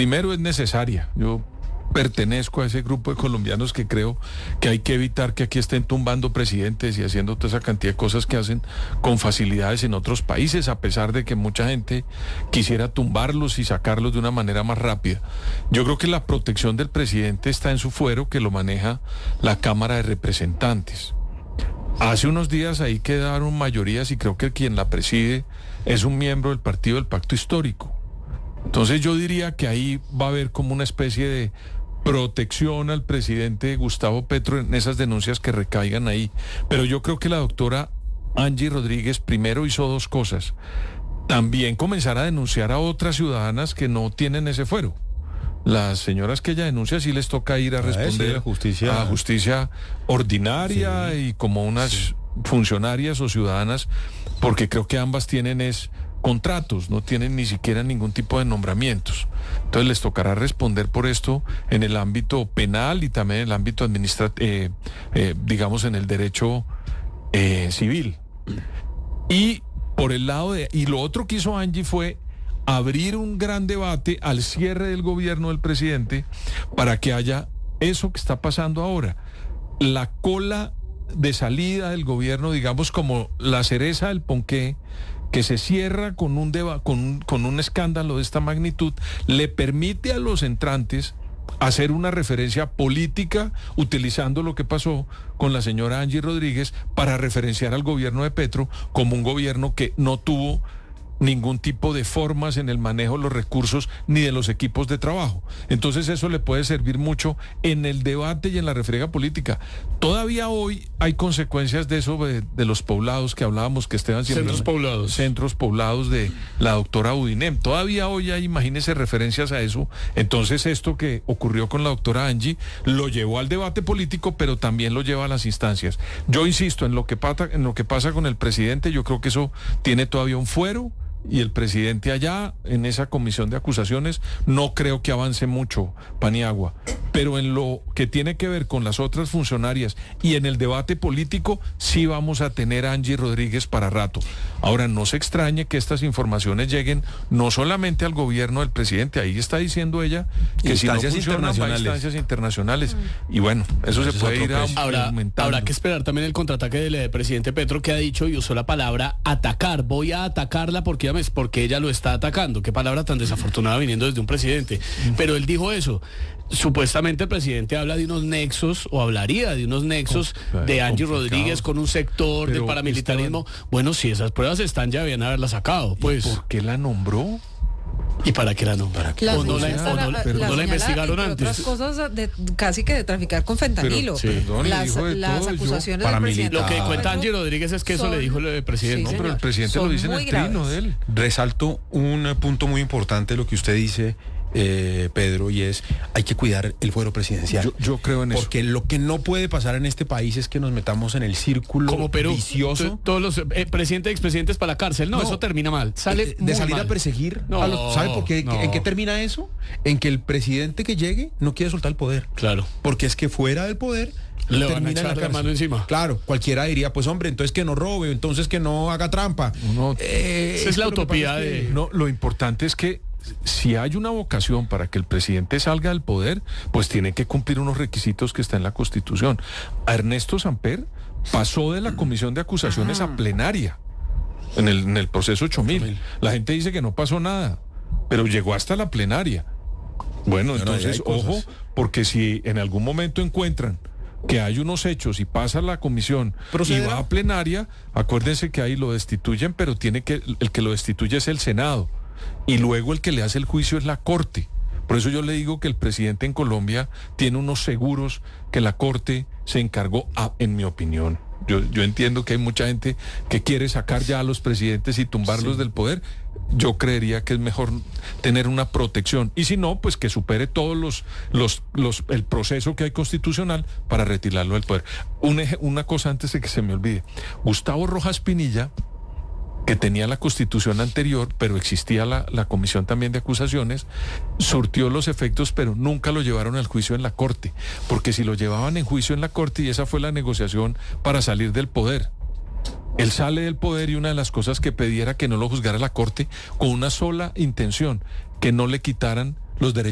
Primero, es necesaria. Yo pertenezco a ese grupo de colombianos que creo que hay que evitar que aquí estén tumbando presidentes y haciendo toda esa cantidad de cosas que hacen con facilidades en otros países, a pesar de que mucha gente quisiera tumbarlos y sacarlos de una manera más rápida. Yo creo que la protección del presidente está en su fuero, que lo maneja la Cámara de Representantes. Hace unos días ahí quedaron mayorías y creo que quien la preside es un miembro del Partido del Pacto Histórico. Entonces yo diría que ahí va a haber como una especie de protección al presidente Gustavo Petro en esas denuncias que recaigan ahí. Pero yo creo que la doctora Angie Rodríguez primero hizo dos cosas. También comenzar a denunciar a otras ciudadanas que no tienen ese fuero. Las señoras que ella denuncia sí les toca ir a responder a justicia ordinaria, sí, y como unas funcionarias o ciudadanas, porque creo que ambas tienen contratos, no tienen ni siquiera ningún tipo de nombramientos. Entonces les tocará responder por esto en el ámbito penal y también en el ámbito administrativo, digamos en el derecho civil. Y por el lado y lo otro que hizo Angie fue abrir un gran debate al cierre del gobierno del presidente para que haya eso que está pasando ahora. La cola de salida del gobierno, digamos como la cereza del ponqué, que se cierra con un escándalo de esta magnitud, le permite a los entrantes hacer una referencia política utilizando lo que pasó con la señora Angie Rodríguez para referenciar al gobierno de Petro como un gobierno que no tuvo ningún tipo de formas en el manejo de los recursos ni de los equipos de trabajo. Entonces eso le puede servir mucho en el debate y en la refriega política. Todavía hoy hay consecuencias de eso, de los poblados que hablábamos, que Esteban siempre... Centros poblados de la doctora Udinem. Todavía hoy hay, imagínense, referencias a eso. Entonces esto que ocurrió con la doctora Angie lo llevó al debate político, pero también lo lleva a las instancias. Yo insisto, en lo que pasa con el presidente, yo creo que eso tiene todavía un fuero, y el presidente allá, en esa comisión de acusaciones, no creo que avance mucho, Paniagua. Pero en lo que tiene que ver con las otras funcionarias y en el debate político, sí vamos a tener a Angie Rodríguez para rato. Ahora, no se extrañe que estas informaciones lleguen no solamente al gobierno del presidente, ahí está diciendo ella que si no funcionan, va a instancias internacionales. Y bueno, eso se puede ir aumentando. Habrá que esperar también el contraataque del presidente Petro, que ha dicho y usó la palabra atacar. Voy a atacarla porque ella lo está atacando. Qué palabra tan desafortunada viniendo desde un presidente. Pero él dijo eso. Supuestamente el presidente habla de unos nexos, o hablaría de unos nexos de Angie Rodríguez con un sector del paramilitarismo. Bueno, si esas pruebas están, ya debían haberlas sacado. Pues. ¿Por qué la nombró? ¿Y para qué la nombró? ¿O no la investigaron antes? Otras cosas casi que de traficar con fentanilo. Las acusaciones del presidente. Lo que cuenta Angie Rodríguez es que eso le dijo el presidente. Sí, pero el presidente lo dice en el trino de él. Resalto un punto muy importante de lo que usted dice, Pedro, y es: hay que cuidar el fuero presidencial. Yo creo en eso. Porque lo que no puede pasar en este país es que nos metamos en el círculo como Perú, vicioso. Todos los presidentes y expresidentes para la cárcel. No, eso termina mal. Sale de salir mal a perseguir. ¿Sabe por qué? ¿En qué termina eso? En que el presidente que llegue no quiere soltar el poder. Claro. Porque es que fuera del poder le van a echar la mano encima. Claro, cualquiera diría, pues hombre, entonces que no robe, entonces que no haga trampa. Esa es la utopía de... No, lo importante es que si hay una vocación para que el presidente salga del poder, pues tiene que cumplir unos requisitos que está en la Constitución. A Ernesto Samper pasó de la comisión de acusaciones a plenaria en el proceso 8000. La gente dice que no pasó nada, pero llegó hasta la plenaria. Bueno, entonces, ojo, porque si en algún momento encuentran que hay unos hechos y pasa la comisión y va a plenaria, acuérdense que ahí lo destituyen, pero el que lo destituye es el Senado. Y luego el que le hace el juicio es la Corte. Por eso yo le digo que el presidente en Colombia tiene unos seguros que la Corte se encargó, en mi opinión. Yo entiendo que hay mucha gente que quiere sacar ya a los presidentes y tumbarlos del poder. Yo creería que es mejor tener una protección. Y si no, pues que supere todos el proceso que hay constitucional para retirarlo del poder. Una cosa antes de que se me olvide. Gustavo Rojas Pinilla, que tenía la constitución anterior, pero existía la comisión también de acusaciones, surtió los efectos, pero nunca lo llevaron al juicio en la Corte, porque si lo llevaban en juicio en la Corte, y esa fue la negociación para salir del poder, él sale del poder y una de las cosas que pedía era que no lo juzgara la Corte con una sola intención, que no le quitaran los derechos